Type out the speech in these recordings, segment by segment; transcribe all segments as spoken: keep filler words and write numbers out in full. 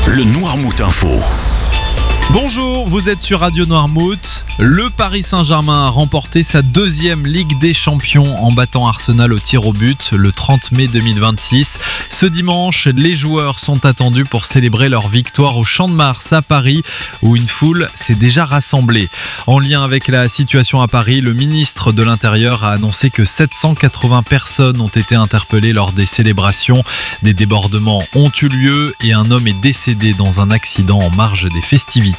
le Noirmout Info. Bonjour, vous êtes sur Radio Noirmout. Le Paris Saint-Germain a remporté sa deuxième Ligue des Champions en battant Arsenal au tir au but le trente mai deux mille vingt-six. Ce dimanche, les joueurs sont attendus pour célébrer leur victoire au Champ de Mars à Paris, où une foule s'est déjà rassemblée. En lien avec la situation à Paris, le ministre de l'Intérieur a annoncé que sept cent quatre-vingts personnes ont été interpellées lors des célébrations. Des débordements ont eu lieu et un homme est décédé dans un accident en marge des festivités.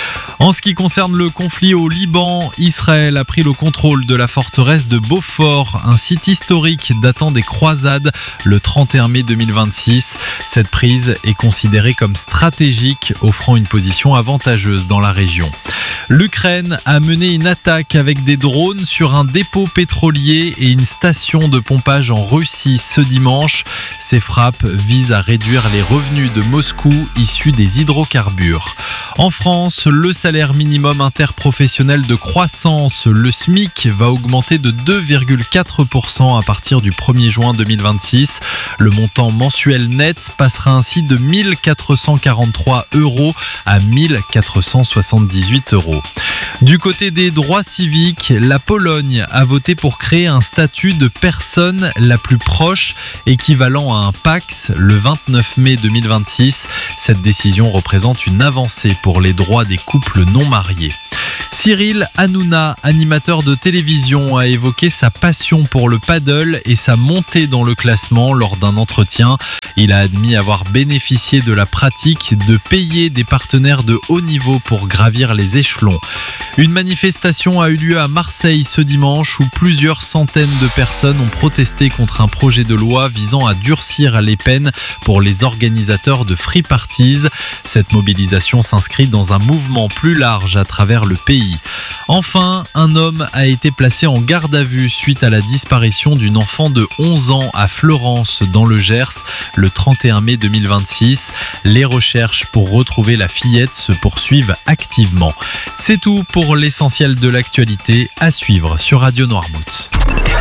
En ce qui concerne le conflit au Liban, Israël a pris le contrôle de la forteresse de Beaufort, un site historique datant des croisades le trente et un mai deux mille vingt-six. Cette prise est considérée comme stratégique, offrant une position avantageuse dans la région. L'Ukraine a mené une attaque avec des drones sur un dépôt pétrolier et une station de pompage en Russie ce dimanche. Ces frappes visent à réduire les revenus de Moscou issus des hydrocarbures. En France, le salaire minimum interprofessionnel de croissance, le SMIC, va augmenter de deux virgule quatre pour cent à partir du premier juin deux mille vingt-six. Le montant mensuel net passera ainsi de mille quatre cent quarante-trois euros à mille quatre cent soixante-dix-huit euros. Du côté des droits civiques, la Pologne a voté pour créer un statut de personne la plus proche, équivalent à un Pacs, le vingt-neuf mai deux mille vingt-six. Cette décision représente une avancée pour les droits des couples non mariés. Cyril Hanouna, animateur de télévision, a évoqué sa passion pour le paddle et sa montée dans le classement lors d'un entretien. Il a admis avoir bénéficié de la pratique de payer des partenaires de haut niveau pour gravir les échelons. Une manifestation a eu lieu à Marseille ce dimanche où plusieurs centaines de personnes ont protesté contre un projet de loi visant à durcir les peines pour les organisateurs de free parties. Cette mobilisation s'inscrit dans un mouvement plus large à travers le pays. Enfin, un homme a été placé en garde à vue suite à la disparition d'une enfant de onze ans à Fleurance dans le Gers le trente et un mai deux mille vingt-six. Les recherches pour retrouver la fillette se poursuivent activement. C'est tout pour l'essentiel de l'actualité, à suivre sur Radio Noirmout.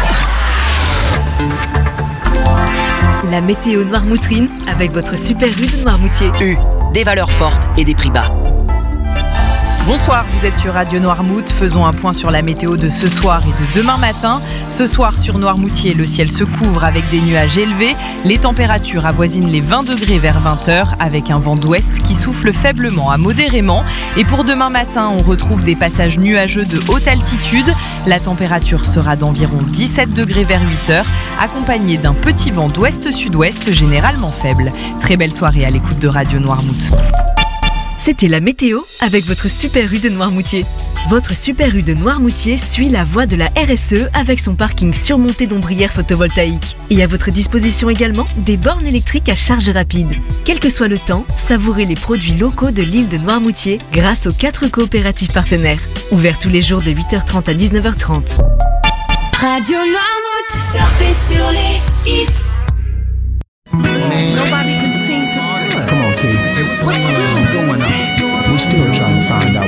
La météo noirmoutrine avec votre super U de Noirmoutier. U, des valeurs fortes et des prix bas. Bonsoir, vous êtes sur Radio Noirmout. Faisons un point sur la météo de ce soir et de demain matin. Ce soir sur Noirmoutier, le ciel se couvre avec des nuages élevés. Les températures avoisinent les vingt degrés vers vingt heures avec un vent d'ouest qui souffle faiblement à modérément. Et pour demain matin, on retrouve des passages nuageux de haute altitude. La température sera d'environ dix-sept degrés vers huit heures, accompagnée d'un petit vent d'ouest-sud-ouest généralement faible. Très belle soirée à l'écoute de Radio Noirmout. C'était la météo avec votre Super U de Noirmoutier. Votre Super U de Noirmoutier suit la voie de la R S E avec son parking surmonté d'ombrières photovoltaïques. Et à votre disposition également des bornes électriques à charge rapide. Quel que soit le temps, savourez les produits locaux de l'île de Noirmoutier grâce aux quatre coopératives partenaires. Ouverts tous les jours de huit heures trente à dix-neuf heures trente. Radio Noirmout, surfez sur les hits.